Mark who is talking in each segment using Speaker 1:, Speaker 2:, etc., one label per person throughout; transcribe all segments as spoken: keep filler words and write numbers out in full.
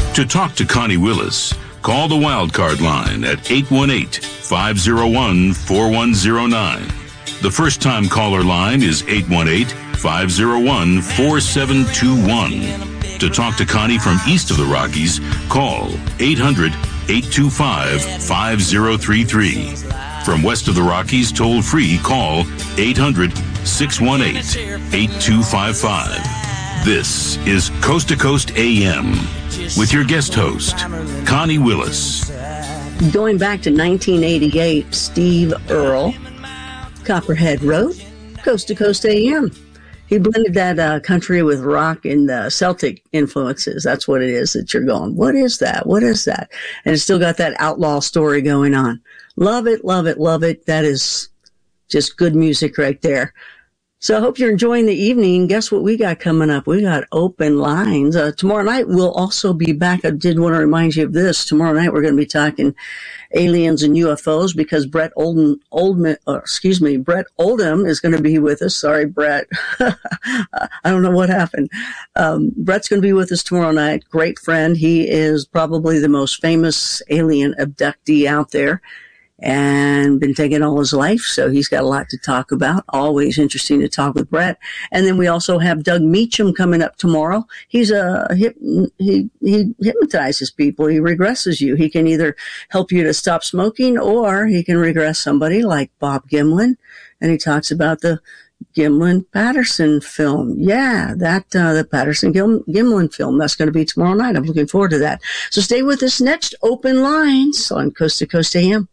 Speaker 1: To talk to Connie Willis, call the Wildcard line at eight one eight, five oh one, four one oh nine. The first-time caller line is eight one eight, five oh one, four seven two one. To talk to Connie from east of the Rockies, call eight hundred, eight two five, five oh three three. From west of the Rockies, toll-free, call eight hundred, six one eight, eight two five five. This is Coast to Coast A M with your guest host, Connie Willis.
Speaker 2: Going back to nineteen eighty-eight, Steve Earle, Copperhead wrote Coast to Coast A M. He blended that uh, country with rock and uh, Celtic influences. That's what it is that you're going, what is that? What is that? And it's still got that outlaw story going on. Love it, love it, love it. That is just good music right there. So I hope you're enjoying the evening. Guess what we got coming up? We got open lines. Uh, tomorrow night we'll also be back. I did want to remind you of this. Tomorrow night we're going to be talking aliens and U F Os because Brett Oldham, Oldman, or excuse me, Brett Oldham is going to be with us. Sorry, Brett. I don't know what happened. Um, Brett's going to be with us tomorrow night. Great friend. He is probably the most famous alien abductee out there, and been taken all his life, so he's got a lot to talk about. Always interesting to talk with Brett. And then we also have Doug Meacham coming up tomorrow. He's a hip, he he hypnotizes people. He regresses you. He can either help you to stop smoking, or he can regress somebody like Bob Gimlin. And he talks about the Gimlin Patterson film. Yeah, that uh, the Patterson Gim- Gimlin film. That's going to be tomorrow night. I'm looking forward to that. So stay with us next. Open lines on Coast to Coast A M.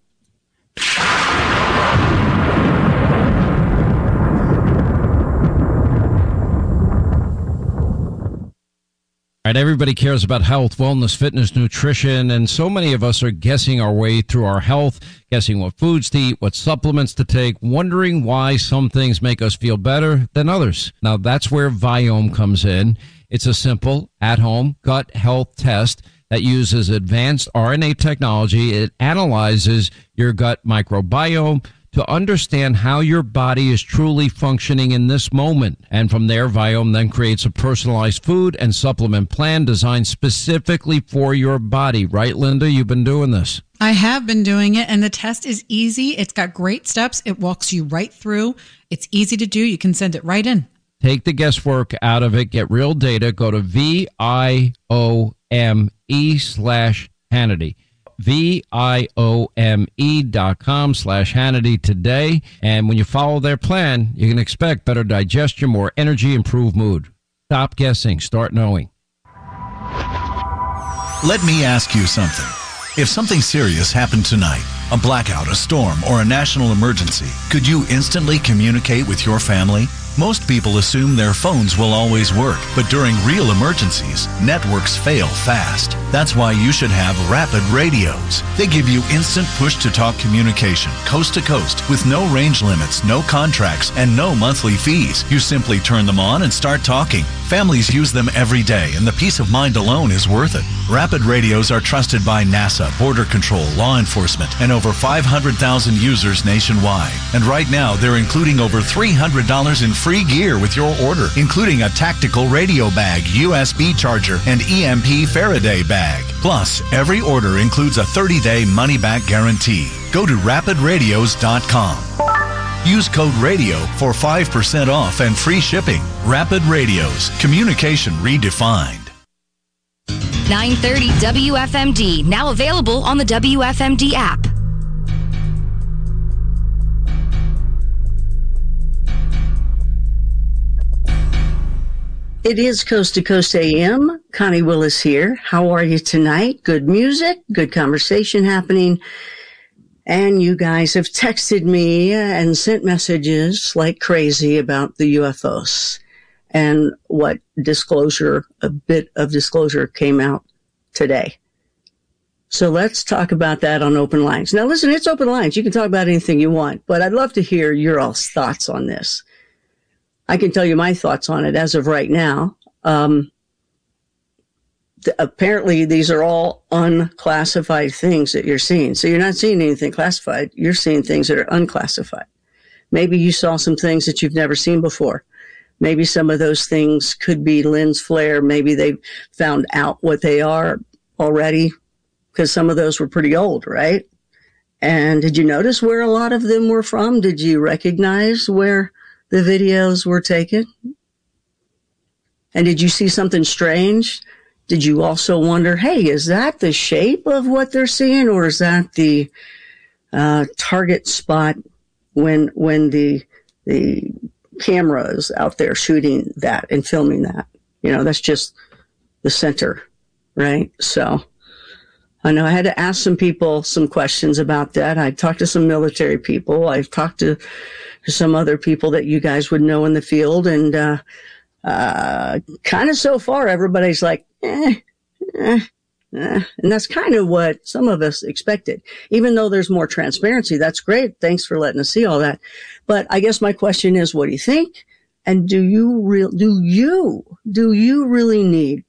Speaker 3: All right, everybody cares about health, wellness, fitness, nutrition, and so many of us are guessing our way through our health, guessing what foods to eat, what supplements to take, wondering why some things make us feel better than others. Now, that's where Viome comes in. It's a simple, at-home gut health test that uses advanced R N A technology. It analyzes your gut microbiome to understand how your body is truly functioning in this moment. And from there, Viome then creates a personalized food and supplement plan designed specifically for your body. Right, Linda? You've been doing this.
Speaker 4: I have been doing it, and the test is easy. It's got great steps. It walks you right through. It's easy to do. You can send it right in.
Speaker 3: Take the guesswork out of it. Get real data. Go to V I O M E slash Hannity. V I O M E dot com slash Hannity today. And when you follow their plan, you can expect better digestion, more energy, improved mood. Stop guessing. Start knowing.
Speaker 5: Let me ask you something. If something serious happened tonight, a blackout, a storm, or a national emergency, could you instantly communicate with your family? Most people assume their phones will always work, but during real emergencies, networks fail fast. That's why you should have Rapid Radios. They give you instant push-to-talk communication, coast to coast, with no range limits, no contracts, and no monthly fees. You simply turn them on and start talking. Families use them every day, and the peace of mind alone is worth it. Rapid Radios are trusted by NASA, Border Control, law enforcement, and over five hundred thousand users nationwide. And right now, they're including over three hundred dollars in free gear with your order, including a tactical radio bag, U S B charger, and E M P Faraday bag. Plus, every order includes a thirty-day money-back guarantee. Go to rapid radios dot com. Use code RADIO for five percent off and free shipping. Rapid Radios. Communication redefined.
Speaker 6: nine thirty W F M D. Now available on the W F M D app.
Speaker 2: It is Coast to Coast A M. Connie Willis here. How are you tonight? Good music, good conversation happening. And you guys have texted me and sent messages like crazy about the U F Os and what disclosure, a bit of disclosure came out today. So let's talk about that on Open Lines. Now listen, it's Open Lines. You can talk about anything you want, but I'd love to hear your all's thoughts on this. I can tell you my thoughts on it as of right now. Um, th- apparently, these are all unclassified things that you're seeing. So you're not seeing anything classified. You're seeing things that are unclassified. Maybe you saw some things that you've never seen before. Maybe some of those things could be lens flare. Maybe they found out what they are. already? Because some of those were pretty old, right? And did you notice where a lot of them were from? Did you recognize where the videos were taken? And did you see something strange? Did you also wonder, hey, is that the shape of what they're seeing, or is that the uh, target spot when when the the camera is out there shooting that and filming that? You know, that's just the center, right? So I know I had to ask some people some questions about that. I talked to some military people. I've talked to some other people that you guys would know in the field, and uh, uh, kind of so far, everybody's like, eh, eh, eh. And that's kind of what some of us expected. Even though there's more transparency, that's great. Thanks for letting us see all that. But I guess my question is, what do you think? And do you real, do you, do you really need